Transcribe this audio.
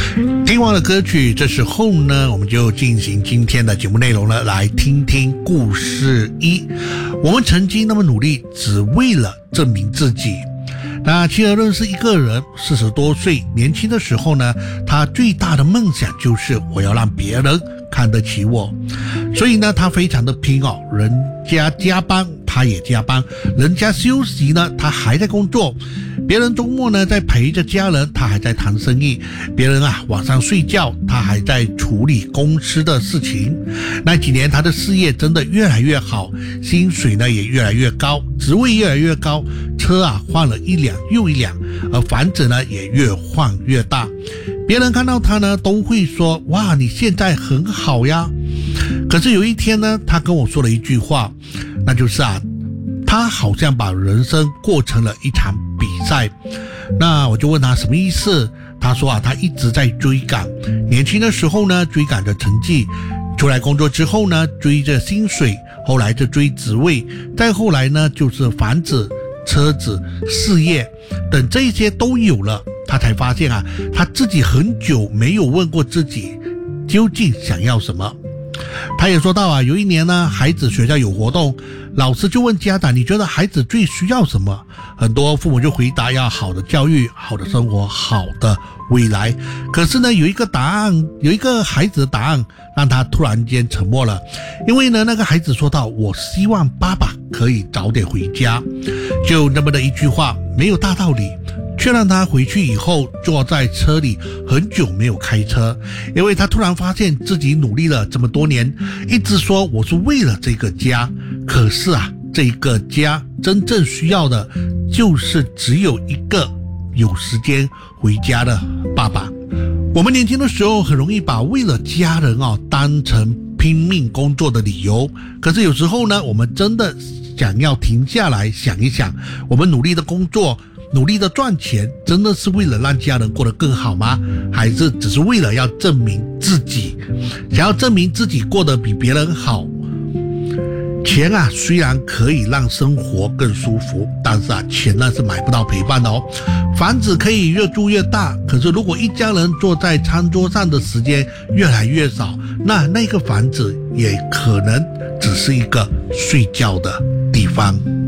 听完了歌曲，这时候呢，我们就进行今天的节目内容了，来听听故事一。我们曾经那么努力，只为了证明自己。那妻儿认识一个人，40多岁，年轻的时候呢，他最大的梦想就是我要让别人看得起我，所以呢，他非常的拼哦，人家加班他也加班，人家休息呢他还在工作，别人周末呢在陪着家人，他还在谈生意，别人晚上睡觉，他还在处理公司的事情。那几年他的事业真的越来越好，薪水呢也越来越高，职位越来越高，车换了一辆又一辆，而房子呢也越换越大。别人看到他呢都会说，哇，你现在很好呀。可是有一天呢，他跟我说了一句话，那就是他好像把人生过成了一场比赛。那我就问他什么意思，他说他一直在追赶，年轻的时候呢追赶着成绩，出来工作之后呢追着薪水，后来就追职位，再后来呢就是房子、车子、事业，等这些都有了，他才发现他自己很久没有问过自己究竟想要什么。他也说到有一年呢，孩子学校有活动，老师就问家长，你觉得孩子最需要什么？很多父母就回答要好的教育、好的生活、好的未来。可是呢，有一个孩子的答案让他突然间沉默了，因为呢，那个孩子说道，我希望爸爸可以早点回家。就那么的一句话，没有大道理，却让他回去以后坐在车里很久没有开车，因为他突然发现自己努力了这么多年，一直说我是为了这个家，可是这个家真正需要的就是只有一个有时间回家的爸爸。我们年轻的时候很容易把为了家人当成拼命工作的理由，可是有时候呢，我们真的想要停下来想一想，我们努力的工作，努力的赚钱，真的是为了让家人过得更好吗？还是只是为了要证明自己，想要证明自己过得比别人好？钱虽然可以让生活更舒服，但是钱呢是买不到陪伴的哦。房子可以越住越大，可是如果一家人坐在餐桌上的时间越来越少，那个房子也可能只是一个睡觉的地方。